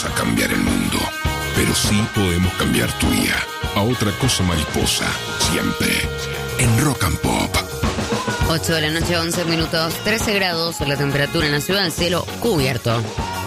vamos a cambiar el mundo, pero sí podemos cambiar tu día. A otra cosa mariposa, siempre en Rock and Pop. 8 de la noche, 11 minutos, 13 grados la temperatura en la ciudad, el cielo cubierto.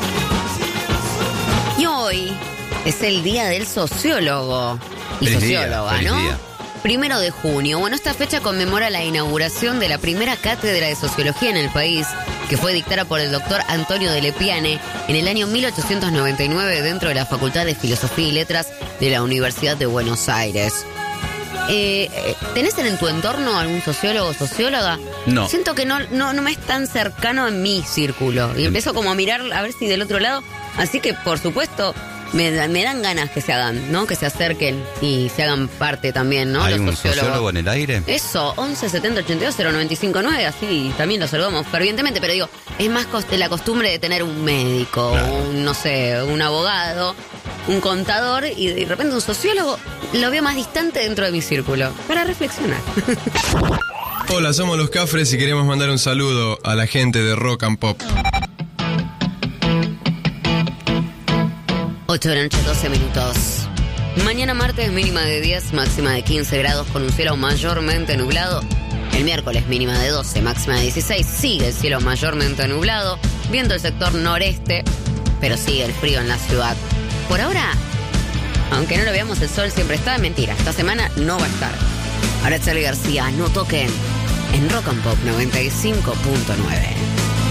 Y hoy es el día del sociólogo y Feliz socióloga, día, ¿no? feliz día. 1 de junio. Bueno, esta fecha conmemora la inauguración de la primera cátedra de sociología en el país, que fue dictada por el doctor Antonio de Lepiane en el año 1899 dentro de la Facultad de Filosofía y Letras de la Universidad de Buenos Aires. ¿Tenés en tu entorno algún sociólogo o socióloga? No. Siento que no me es tan cercano en mi círculo. Y empiezo como a mirar a ver si del otro lado. Así que, por supuesto, me dan ganas que se hagan, ¿no? Que se acerquen y se hagan parte también, ¿no? ¿Hay Los un sociólogos. sociólogo en el aire? Eso, 11 70 82 095 9, así también lo saludamos fervientemente, pero digo, es más la costumbre de tener un médico, Claro. un abogado, un contador, y de repente un sociólogo lo veo más distante dentro de mi círculo, para reflexionar. Hola, somos los Cafres y queremos mandar un saludo a la gente de Rock and Pop. 8 de la noche, 12 minutos. Mañana martes mínima de 10, máxima de 15 grados con un cielo mayormente nublado. El miércoles mínima de 12, máxima de 16. Sigue el cielo mayormente nublado, viendo el sector noreste, pero sigue el frío en la ciudad. Por ahora, aunque no lo veamos, el sol siempre está. Mentira, esta semana no va a estar. Ahora Charly García, no toquen en Rock and Pop 95.9.